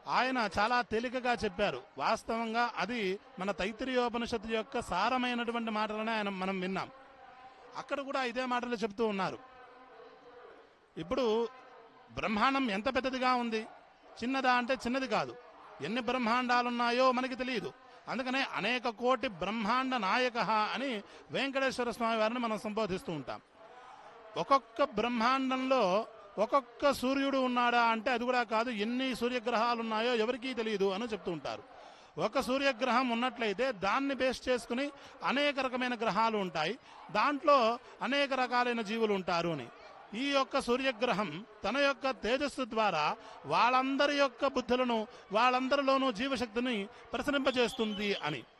ఆయన చాలా తేలికగా చెప్పారు. వాస్తవంగా అది మన తైత్తిరీయోపనిషత్తు యొక్క సారమైనటువంటి మాటలనే మనం విన్నాం. అక్కడ కూడా ఇదే మాటలు చెప్తూ ఉన్నారు. ఇప్పుడు బ్రహ్మాండం ఎంత పెద్దదిగా ఉంది, చిన్నదా అంటే చిన్నది కాదు. ఎన్ని బ్రహ్మాండాలున్నాయో మనకి తెలియదు. అందుకనే అనేక కోటి బ్రహ్మాండ నాయక అని వెంకటేశ్వర స్వామి వారిని మనం సంబోధిస్తూ ఉంటాం. ఒక్కొక్క బ్రహ్మాండంలో ఒక్కొక్క సూర్యుడు ఉన్నాడా అంటే అది కూడా కాదు. ఎన్ని సూర్యగ్రహాలు ఉన్నాయో ఎవరికీ తెలియదు అని చెప్తూ ఉంటారు. ఒక సూర్యగ్రహం ఉన్నట్లయితే దాన్ని బేస్ చేసుకుని అనేక రకమైన గ్రహాలు ఉంటాయి, దాంట్లో అనేక రకాలైన జీవులు ఉంటారు అని. ఈ యొక్క సూర్యగ్రహం తన యొక్క తేజస్సు ద్వారా వాళ్ళందరి యొక్క బుద్ధులను, వాళ్ళందరిలోనూ జీవశక్తిని ప్రసరింపజేస్తుంది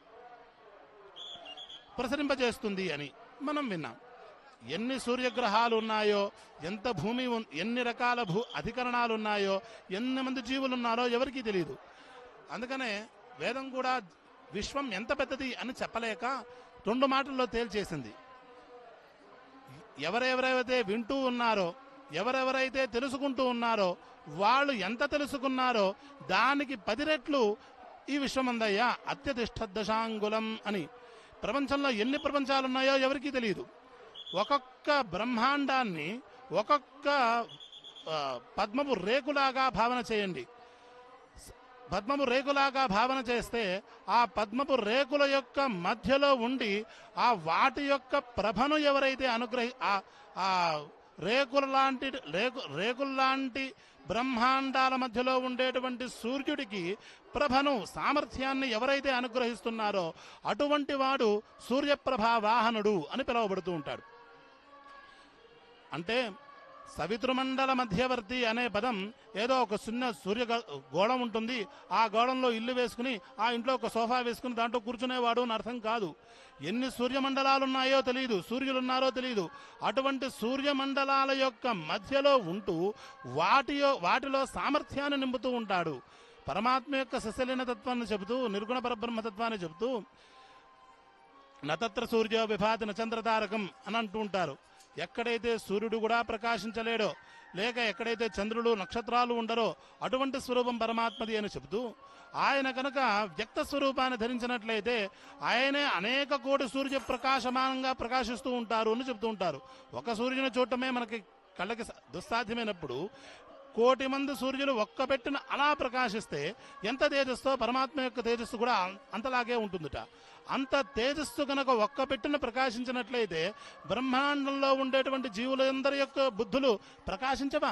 అని మనం విన్నాం. ఎన్ని సూర్యగ్రహాలు ఉన్నాయో, ఎంత భూమి, ఎన్ని రకాల అధికరణాలు ఉన్నాయో, ఎన్ని మంది జీవులు ఉన్నారో ఎవరికీ తెలియదు. అందుకనే వేదం కూడా విశ్వం ఎంత పెద్దది అని చెప్పలేక 2 మాటల్లో తేల్చేసింది. ఎవరెవరైతే వింటూ ఉన్నారో, ఎవరెవరైతే తెలుసుకుంటూ ఉన్నారో, వాళ్ళు ఎంత తెలుసుకున్నారో దానికి 10 రెట్లు ఈ విశ్వమందయ్య అత్యతిష్ఠదశాంగులం అని. ప్రపంచంలో ఎన్ని ప్రపంచాలున్నాయో ఎవరికీ తెలియదు. ఒక్కొక్క బ్రహ్మాండాన్ని ఒక్కొక్క పద్మపు రేకులాగా భావన చేయండి. పద్మపు రేకులాగా భావన చేస్తే ఆ పద్మపు రేకుల యొక్క మధ్యలో ఉండి ఆ వాటి యొక్క ప్రభను ఎవరైతే ఆ రేకుల్లాంటి బ్రహ్మాండాల మధ్యలో ఉండేటువంటి సూర్యుడికి ప్రభను, సామర్థ్యాన్ని ఎవరైతే అనుగ్రహిస్తున్నారో అటువంటి వాడు సూర్యప్రభా వాహనుడు అని పిలువబడుతూ ఉంటాడు. అంటే సవితృమండల మధ్యవర్తి అనే పదం ఏదో ఒక చిన్న గోళం ఉంటుంది, ఆ గోళంలో ఇల్లు వేసుకుని ఆ ఇంట్లో ఒక సోఫా వేసుకుని దాంట్లో కూర్చునేవాడు అని అర్థం కాదు. ఎన్ని సూర్యమండలాలున్నాయో తెలియదు, సూర్యులున్నారో తెలియదు. అటువంటి సూర్యమండలాల యొక్క మధ్యలో ఉంటూ వాటిలో సామర్థ్యాన్ని నింపుతూ ఉంటాడు. పరమాత్మ యొక్క సస్యలీన తత్వాన్ని చెబుతూ, నిర్గుణ పరబ్రహ్మతత్వాన్ని చెబుతూ నతత్ర సూర్యో విభాతి నచంద్రతారకం అని అంటూ ఉంటారు. ఎక్కడైతే సూర్యుడు కూడా ప్రకాశించలేడో, లేక ఎక్కడైతే చంద్రుడు నక్షత్రాలు ఉండరో అటువంటి స్వరూపం పరమాత్మది అని చెబుతూ, ఆయన కనుక వ్యక్త స్వరూపాన్ని ధరించినట్లయితే ఆయనే అనేక కోటి సూర్య ప్రకాశమానంగా ప్రకాశిస్తూ ఉంటారు అని చెబుతూ ఉంటారు. ఒక సూర్యుని చూడటమే మనకి కళ్ళకి దుస్సాధ్యమైనప్పుడు కోటి మంది సూర్యులు ఒక్క పెట్టిన అలా ప్రకాశిస్తే ఎంత తేజస్తో పరమాత్మ యొక్క తేజస్సు కూడా అంతలాగే ఉంటుందిట. అంత తేజస్సు కనుక ఒక్క పెట్టిన ప్రకాశించినట్లయితే బ్రహ్మాండంలో ఉండేటువంటి జీవులందరి యొక్క బుద్ధులు ప్రకాశించవా?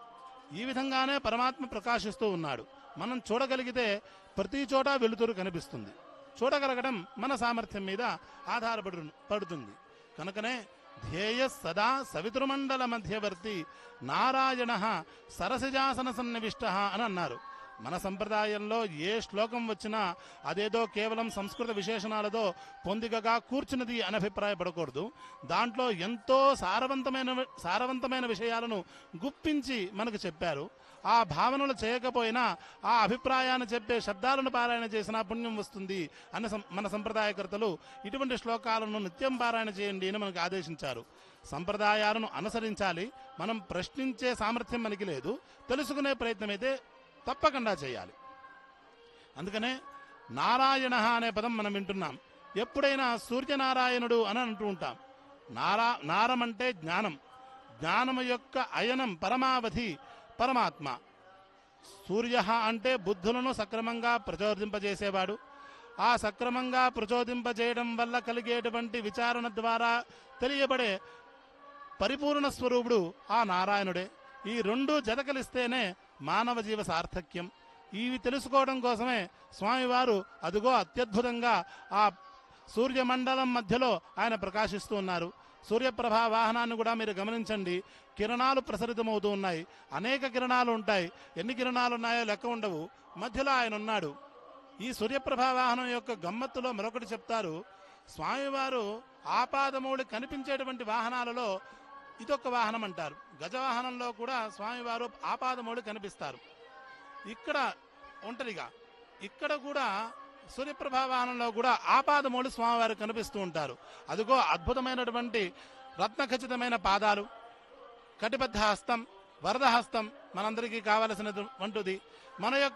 ఈ విధంగానే పరమాత్మ ప్రకాశిస్తూ ఉన్నాడు. మనం చూడగలిగితే ప్రతి చోట వెలుతురు కనిపిస్తుంది. చూడగలగడం మన సామర్థ్యం మీద ఆధారపడుతుంది. కనుకనే ధ్యేయ సదా సవితృమండల మధ్యవర్తి నారాయణ సరసిజాసన సన్నివిష్ట అని అన్నారు. మన సంప్రదాయంలో ఏ శ్లోకం వచ్చినా అదేదో కేవలం సంస్కృత విశేషణాలతో కూర్చున్నది అని అభిప్రాయపడకూడదు. దాంట్లో ఎంతో సారవంతమైన విషయాలను గుప్పించి మనకు చెప్పారు. ఆ భావనలు చేయకపోయినా ఆ అభిప్రాయాన్ని చెప్పే శబ్దాలను పారాయణ చేసినా పుణ్యం వస్తుంది అని మన సంప్రదాయకర్తలు ఇటువంటి శ్లోకాలను నిత్యం పారాయణ చేయండి అని మనకు ఆదేశించారు. సంప్రదాయాలను అనుసరించాలి. మనం ప్రశ్నించే సామర్థ్యం మనకి లేదు, తెలుసుకునే ప్రయత్నం అయితే తప్పకుండా చేయాలి. అందుకనే నారాయణ అనే పదం మనం వింటున్నాం. ఎప్పుడైనా సూర్యనారాయణుడు అని అంటూ ఉంటాం. నారం అంటే జ్ఞానం, జ్ఞానము యొక్క అయనం పరమావధి పరమాత్మ. సూర్య అంటే బుద్ధులను సక్రమంగా ప్రచోదింపజేసేవాడు. ఆ సక్రమంగా ప్రచోదింపజేయడం వల్ల కలిగేటువంటి విచారణ ద్వారా తెలియబడే పరిపూర్ణ స్వరూపుడు ఆ నారాయణుడే. ఈ 2 జతకలిస్తేనే మానవ జీవ సార్థక్యం. ఇవి తెలుసుకోవడం కోసమే స్వామివారు అదిగో అత్యద్భుతంగా ఆ సూర్యమండలం మధ్యలో ఆయన ప్రకాశిస్తూ ఉన్నారు. సూర్యప్రభా వాహనాన్ని కూడా మీరు గమనించండి. కిరణాలు ప్రసరితమవుతూ ఉన్నాయి. అనేక కిరణాలు ఉంటాయి. ఎన్ని కిరణాలు ఉన్నాయో లెక్క ఉండవు. మధ్యలో ఆయన ఉన్నాడు. ఈ సూర్యప్రభా వాహనం యొక్క గమ్మత్తులో మరొకటి చెప్తారు. స్వామివారు ఆపాదమౌళి కనిపించేటువంటి వాహనాలలో ఇదొక వాహనం అంటారు. గజవాహనంలో కూడా స్వామివారు ఆపాదమౌళి కనిపిస్తారు. ఇక్కడ ఒంటరిగా, ఇక్కడ కూడా సూర్యప్రభా వాహనంలో కూడా ఆపాదమౌళి స్వామివారు కనిపిస్తూ ఉంటారు. అదిగో అద్భుతమైనటువంటి రత్నఖచితమైన పాదాలు, కటిబద్ధ హస్తం, వరద హస్తం మనందరికీ కావలసినటువంటిది. మన యొక్క